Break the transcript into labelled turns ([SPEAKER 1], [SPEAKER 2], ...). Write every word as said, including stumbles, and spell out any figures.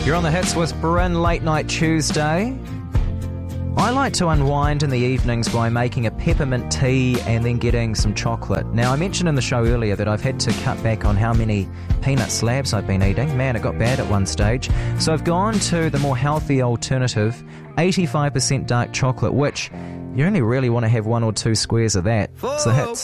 [SPEAKER 1] You're on the hits with Bryn Late Night Tuesday. I like to unwind in the evenings by making a peppermint tea and then getting some chocolate. Now, I mentioned in the show earlier that I've had to cut back on how many peanut slabs I've been eating. Man, it got bad at one stage. So I've gone to the more healthy alternative, eighty-five percent dark chocolate, which you only really want to have one or two squares of that. It's the hits.